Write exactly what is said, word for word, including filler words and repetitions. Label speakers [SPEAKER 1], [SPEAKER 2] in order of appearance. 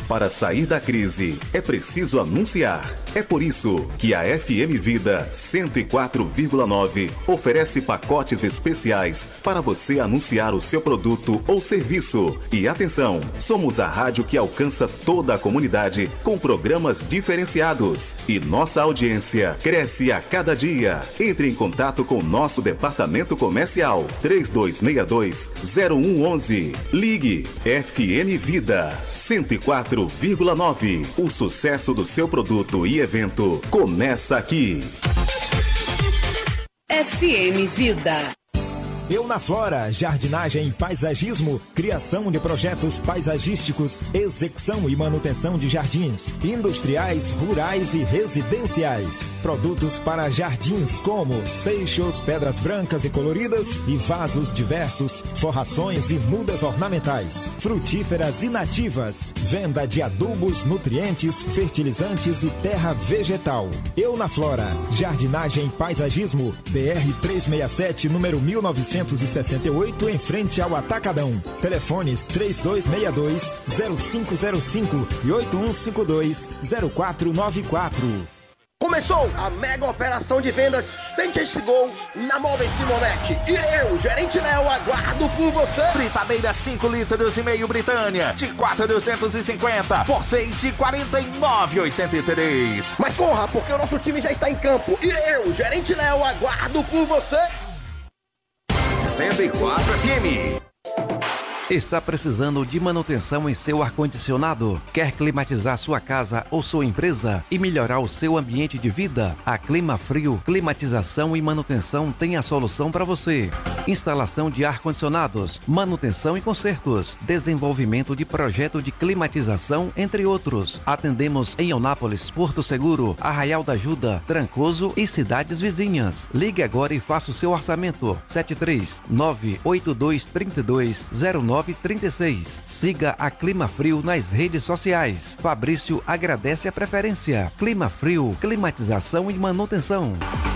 [SPEAKER 1] Para sair da crise, é preciso anunciar. É por isso que a F M Vida cento e quatro vírgula nove oferece pacotes especiais para você anunciar o seu produto ou serviço. E atenção, somos a rádio que alcança toda a comunidade com programas diferenciados. E nossa audiência cresce a cada dia. Entre em contato com nosso departamento comercial três dois seis dois, zero um um um. Ligue F M Vida cento e quatro vírgula nove. O sucesso do seu produto e evento começa aqui.
[SPEAKER 2] F M Vida.
[SPEAKER 3] Eu na Flora, jardinagem e paisagismo, criação de projetos paisagísticos, execução e manutenção de jardins, industriais, rurais e residenciais. Produtos para jardins como seixos, pedras brancas e coloridas e vasos diversos, forrações e mudas ornamentais, frutíferas e nativas. Venda de adubos, nutrientes, fertilizantes e terra vegetal. Eu na Flora, jardinagem e paisagismo, B R trezentos e sessenta e sete, número mil novecentos e sessenta e oito, em frente ao Atacadão. Telefones três dois seis dois, zero cinco zero cinco e oito um cinco dois, zero quatro nove quatro.
[SPEAKER 4] Começou a mega operação de vendas Sente esse Gol na Móveis Simonetti. E eu, gerente Léo, aguardo por você.
[SPEAKER 5] Fritadeira cinco litros e meio Britânia de quatro mil duzentos e cinquenta por seis de quarenta e nove reais e oitenta e três.
[SPEAKER 4] Mas corra, porque o nosso time já está em campo. E eu, gerente Léo, aguardo por você.
[SPEAKER 5] cento e quatro F M.
[SPEAKER 6] Está precisando de manutenção em seu ar-condicionado? Quer climatizar sua casa ou sua empresa e melhorar o seu ambiente de vida? A Clima Frio, climatização e manutenção tem a solução para você. Instalação de ar-condicionados, manutenção e consertos, desenvolvimento de projeto de climatização, entre outros. Atendemos em Eunápolis, Porto Seguro, Arraial da Ajuda, Trancoso e cidades vizinhas. Ligue agora e faça o seu orçamento. sete três nove oito dois três dois zero nove três seis. Siga a Clima Frio nas redes sociais. Fabrício agradece a preferência. Clima Frio, climatização e manutenção.